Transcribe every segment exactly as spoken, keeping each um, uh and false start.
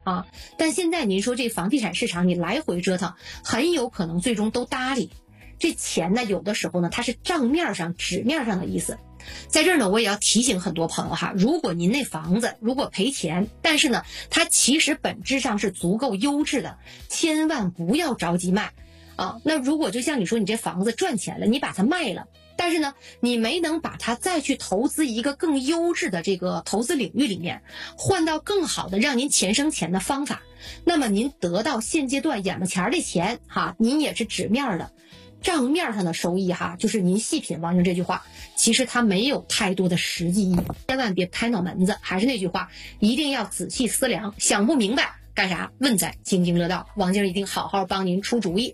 啊。但现在您说这房地产市场你来回折腾，很有可能最终都搭理。这钱呢，有的时候呢，它是账面上、纸面上的意思。在这儿呢，我也要提醒很多朋友哈，如果您那房子如果赔钱，但是呢，它其实本质上是足够优质的，千万不要着急卖啊。那如果就像你说，你这房子赚钱了，你把它卖了，但是呢，你没能把它再去投资一个更优质的这个投资领域里面，换到更好的让您钱生钱的方法，那么您得到现阶段眼巴前的钱哈，您也是纸面的。账面上的收益哈，就是您细品王晶这句话，其实它没有太多的实际意义，千万别拍脑门子。还是那句话，一定要仔细思量，想不明白干啥问在津津乐道，王晶一定好好帮您出主意。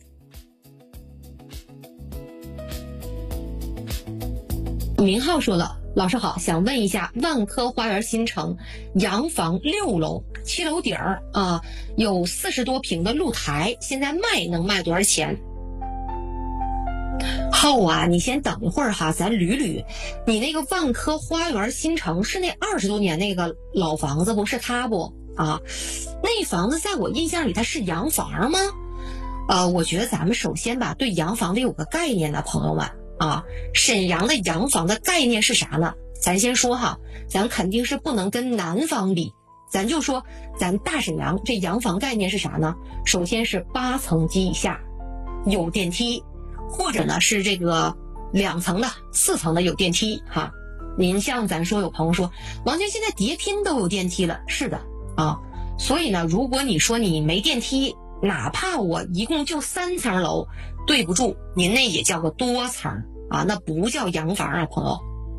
明浩说了，老师好，想问一下，万科花园新城洋房六楼七楼顶儿啊，有四十多平的露台，现在卖能卖多少钱？浩啊，你先等一会儿哈，咱捋捋。你那个万科花园新城是那二十多年那个老房子不是它不啊？那房子在我印象里它是洋房吗？呃，我觉得咱们首先吧，对洋房得有个概念呢，朋友们啊。沈阳的洋房的概念是啥呢？咱先说哈，咱肯定是不能跟南方比，咱就说咱大沈阳这洋房概念是啥呢？首先是八层及以下，有电梯。或者呢是这个两层的、四层的有电梯哈。您像咱说有朋友说，王晶现在叠拼都有电梯了，是的啊。所以呢，如果你说你没电梯，哪怕我一共就三层楼，对不住，您那也叫个多层啊，那不叫洋房啊，朋友。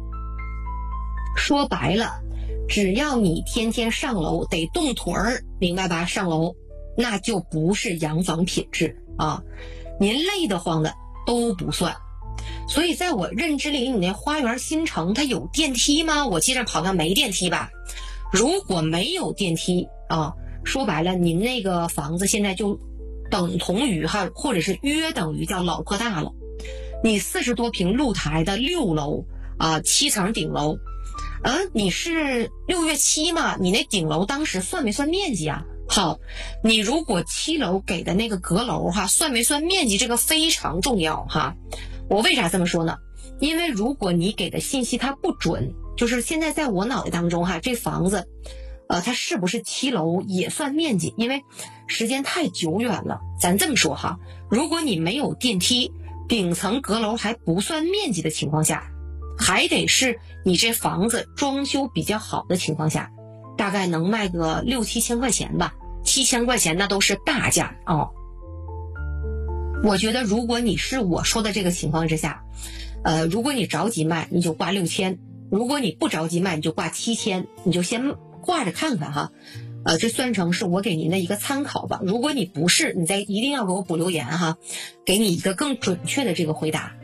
说白了，只要你天天上楼得动腿儿，明白吧？上楼那就不是洋房品质啊，您累得慌的都不算。所以在我认知里，你那花园新城它有电梯吗？我记着好像没电梯吧。如果没有电梯啊，说白了您那个房子现在就等同于哈，或者是约等于叫老破大了。你四十多平露台的六楼啊，七层顶楼，嗯，你是六月七嘛？你那顶楼当时算没算面积啊？好，你如果七楼给的那个阁楼哈，算没算面积，这个非常重要哈。我为啥这么说呢？因为如果你给的信息它不准，就是现在在我脑袋当中哈，这房子，呃，它是不是七楼也算面积？因为时间太久远了。咱这么说哈，如果你没有电梯，顶层阁楼还不算面积的情况下，还得是你这房子装修比较好的情况下，大概能卖个六七千块钱吧。七千块钱那都是大价哦。我觉得如果你是我说的这个情况之下，呃，如果你着急卖，你就挂六千；如果你不着急卖，你就挂七千，你就先挂着看看哈。呃，这算成是我给您的一个参考吧。如果你不是，你再一定要给我补留言哈，给你一个更准确的这个回答。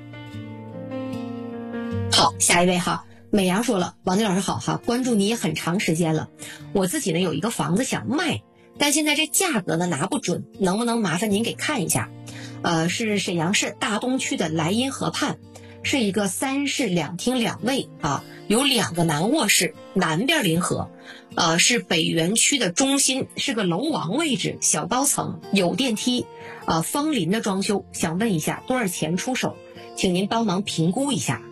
好，下一位哈。美阳说了，王晶老师好哈，关注你也很长时间了。我自己呢有一个房子想卖，但现在这价格呢拿不准，能不能麻烦您给看一下？呃，是沈阳市大东区的莱茵河畔，是一个三室两厅两卫啊，有两个南卧室，南边临河，呃，是北园区的中心，是个楼王位置，小高层，有电梯，呃，芳邻的装修，想问一下多少钱出手？请您帮忙评估一下。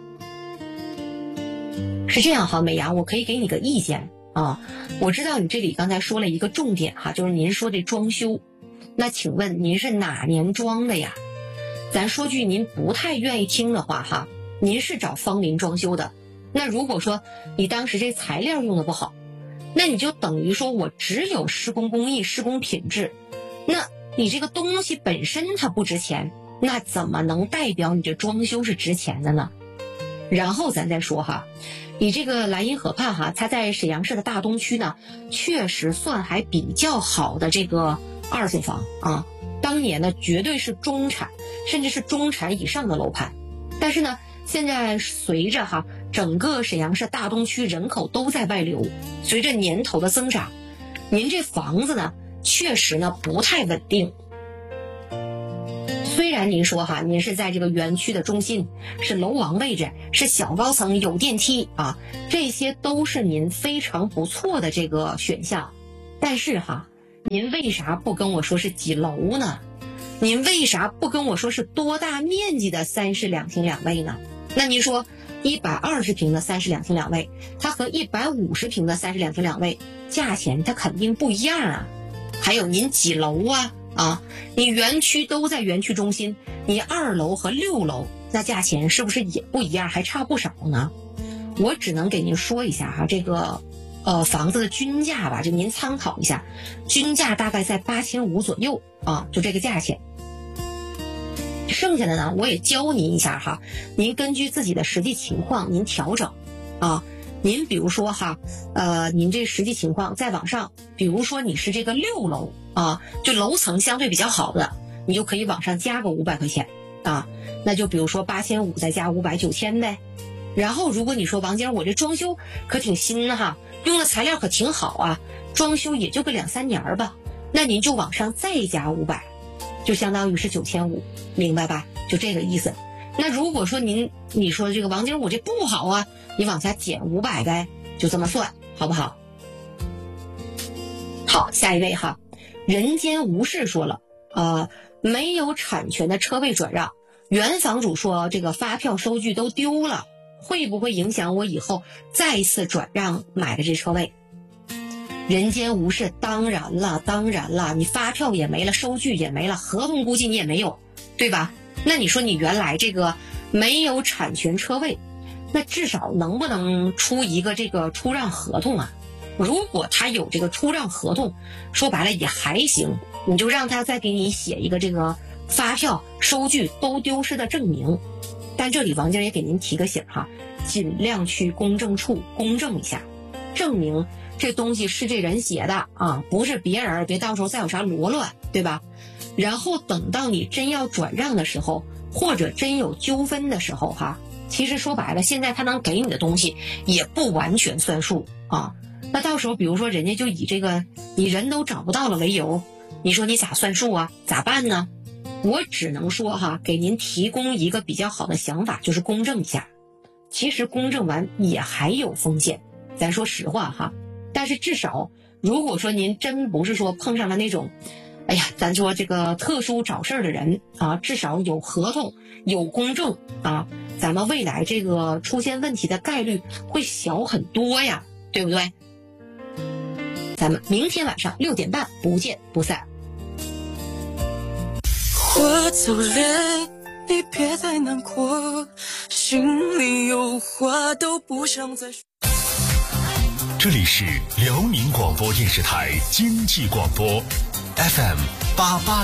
是这样哈，美阳，我可以给你个意见啊。我知道你这里刚才说了一个重点哈，就是您说的装修。那请问您是哪年装的呀？咱说句您不太愿意听的话哈，您是找芳邻装修的。那如果说你当时这材料用的不好，那你就等于说我只有施工工艺、施工品质，那你这个东西本身它不值钱，那怎么能代表你这装修是值钱的呢？然后咱再说哈，你这个莱茵河畔哈，它在沈阳市的大东区呢，确实算还比较好的这个二手房啊。当年呢，绝对是中产，甚至是中产以上的楼盘。但是呢，现在随着哈整个沈阳市大东区人口都在外流，随着年头的增长，您这房子呢，确实呢不太稳定。虽然您说哈，您是在这个园区的中心，是楼王位置，是小高层，有电梯啊，这些都是您非常不错的这个选项。但是哈， 您为啥不跟我说是几楼呢？您为啥不跟我说是多大面积的三室两厅两卫呢？那您说一百二十平的三室两厅两卫，它和一百五十平的三室两厅两卫价钱它肯定不一样啊。还有您几楼啊？啊，你园区都在园区中心，你二楼和六楼那价钱是不是也不一样，还差不少呢？我只能给您说一下哈，这个呃房子的均价吧，就您参考一下，均价大概在八千五左右啊，就这个价钱。剩下的呢，我也教您一下哈，您根据自己的实际情况您调整啊。您比如说哈，呃，您这实际情况再往上，比如说你是这个六楼啊，就楼层相对比较好的，你就可以往上加个五百块钱啊，那就比如说八千五再加五百九千呗。然后如果你说王姐，我这装修可挺新的哈，用的材料可挺好啊，装修也就个两三年吧，那您就往上再加五百，就相当于是九千五，明白吧？就这个意思。那如果说您你说这个王姐，我这不好啊，你往下减五百呗，就这么算，好不好？好，下一位哈，人间无事说了，呃，没有产权的车位转让，原房主说这个发票收据都丢了，会不会影响我以后再次转让买的这车位？人间无事，当然了，当然了，你发票也没了，收据也没了，合同估计你也没有，对吧？那你说你原来这个没有产权车位，那至少能不能出一个这个出让合同啊？如果他有这个出让合同，说白了也还行，你就让他再给你写一个这个发票收据都丢失的证明。但这里王晶也给您提个醒哈，尽量去公证处公证一下，证明这东西是这人写的啊，不是别人，别到时候再有啥罗乱，对吧？然后等到你真要转让的时候，或者真有纠纷的时候哈，其实说白了，现在他能给你的东西也不完全算数啊。那到时候比如说人家就以这个你人都找不到了为由，你说你咋算数啊？咋办呢？我只能说哈，给您提供一个比较好的想法，就是公证一下。其实公证完也还有风险，咱说实话哈。但是至少如果说您真不是说碰上了那种哎呀，咱说这个特殊找事儿的人啊，至少有合同有公证啊，咱们未来这个出现问题的概率会小很多呀，对不对？咱们明天晚上六点半不见不散。 我走了，你别再难过，心里有话都不想再说。 这里是辽宁广播电视台经济广播 F M 八八。